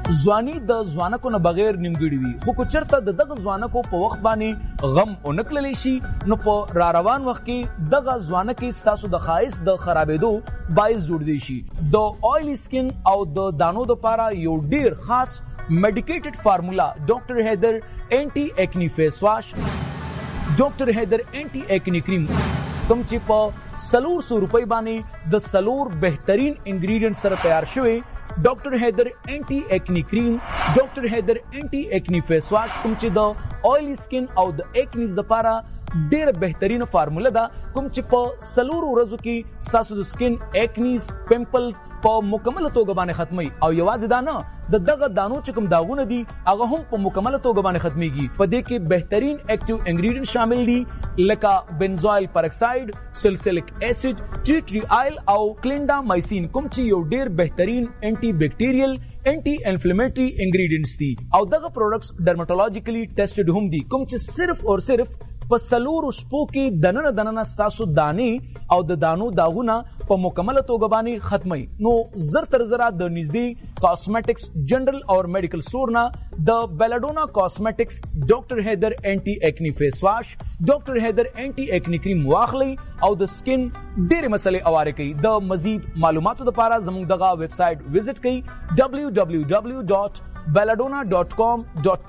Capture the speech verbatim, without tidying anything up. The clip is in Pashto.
ځواني د ځوانکو نه بغیر نیمګړي وي، خو که چېرته د دغه ځوانکو په وخت باندې غم ونه کړلی شي نو په را روان وخت کې دغه ځوانکې ستاسو د ښایست د خرابېدو باعث جوړدی شي. د آیلی سکن او د دانو دپاره یو ډیر خاص میډیکیټډ فارمولا ډاکټر حیدر اینټي ایکنی فیس واش، ډاکټر حیدر اینټي ایکنی کریم کوم چې په سلور سو روپۍ باندې د سلور بهترین انګریډینټ سره تیار شوی ډاکټر حیدر اینټي ایکنی کریم، ډاکټر حیدر اینټي ایکنی فیس واش کوم چې د آیلی سکن او د ایکنیز دپاره ډیره بهترینه فارموله ده، کوم چې په سلور ورځو کې ستاسو د سکن ایکنیز پمپل په مکمله توګه باندې ختمي. او یوازې دا نه، د دغه دانو چې کوم داغونه دي هغه هم په مکمله توګه باندې ختمیږي. په دې کې بهترین ایکټیو انګریډینټ شامل دي لکه بنزوایل پرکساید، سلسلک ایسډ، ټی ټری آیل او کلینډامایسین کوم چې یو ډیر بهترین انټي بیکټیریل انټي انفلیمیټری انګریډینټس دي. او دغه پروډکټس ډرماټولوژیکلی ټیسټډ هم دي کوم چې صرف او صرف په سلورو شپو کې دننه دننه ستاسو دانې او د دانو داغونه په مکمله توګه باندې ختمي. نو زر تر زره د نږدې کاسمیټکس جنرال او میډیکل سٹور نه د بیلاډونا کاسمیټکس ډاکټر حیدر اینټي ایکنی فیس واش، ډاکټر حیدر اینټي ایکنی کریم واخلي او د سکن ډېرې مسلې اواره کوي. د مزید معلوماتو لپاره زموږ دغه ویب سایټ وزټ کړئ ډبلیو ډبلیو ډبلیو ډاٹ بیلاډونا ډاٹ کام ډاٹ